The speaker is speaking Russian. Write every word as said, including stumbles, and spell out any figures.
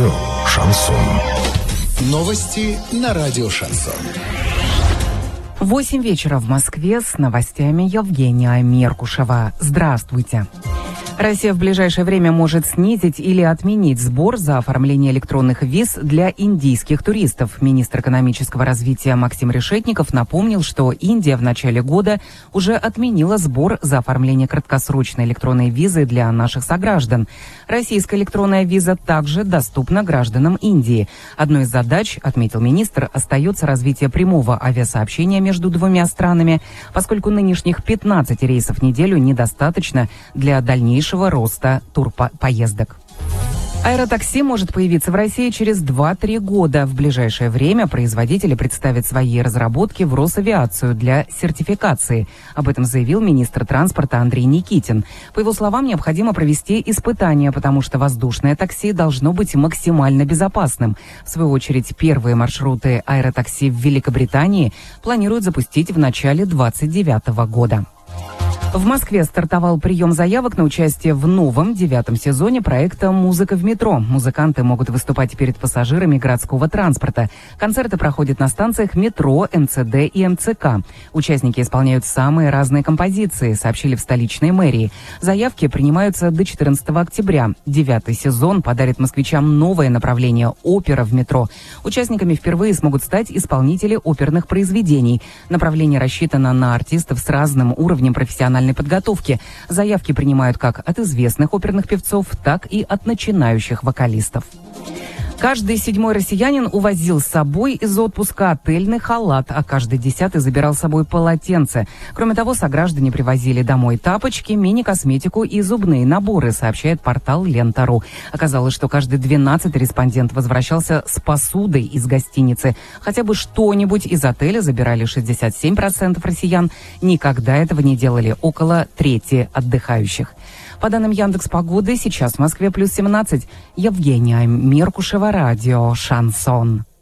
Радио «Шансон». Новости на радио «Шансон». Восемь вечера в Москве с новостями Евгения Меркушева. Здравствуйте. Россия в ближайшее время может снизить или отменить сбор за оформление электронных виз для индийских туристов. Министр экономического развития Максим Решетников напомнил, что Индия в начале года уже отменила сбор за оформление краткосрочной электронной визы для наших сограждан. Российская электронная виза также доступна гражданам Индии. Одной из задач, отметил министр, остается развитие прямого авиасообщения между двумя странами, поскольку нынешних пятнадцать рейсов в неделю недостаточно для дальнейшего роста турпоездок. Аэротакси может появиться в России через два-три года. В ближайшее время производители представят свои разработки в Росавиацию для сертификации. Об этом заявил министр транспорта Андрей Никитин. По его словам, необходимо провести испытания, потому что воздушное такси должно быть максимально безопасным. В свою очередь, первые маршруты аэротакси в Великобритании планируют запустить в начале двадцать девятого года. В Москве стартовал прием заявок на участие в новом девятом сезоне проекта «Музыка в метро». Музыканты могут выступать перед пассажирами городского транспорта. Концерты проходят на станциях метро, эм цэ дэ и эм цэ ка. Участники исполняют самые разные композиции, сообщили в столичной мэрии. Заявки принимаются до четырнадцатого октября. Девятый сезон подарит москвичам новое направление – опера в метро. Участниками впервые смогут стать исполнители оперных произведений. Направление рассчитано на артистов с разным уровнем профессиональной подготовки. Заявки принимают как от известных оперных певцов, так и от начинающих вокалистов. Каждый седьмой россиянин увозил с собой из отпуска отельный халат, а каждый десятый забирал с собой полотенце. Кроме того, сограждане привозили домой тапочки, мини-косметику и зубные наборы, сообщает портал Лента точка ру. Оказалось, что каждый двенадцатый респондент возвращался с посудой из гостиницы. Хотя бы что-нибудь из отеля забирали шестьдесят семь процентов россиян. Никогда этого не делали около трети отдыхающих. По данным Яндекс.Погоды, сейчас в Москве плюс семнадцать. Евгения Меркушева, радио «Шансон».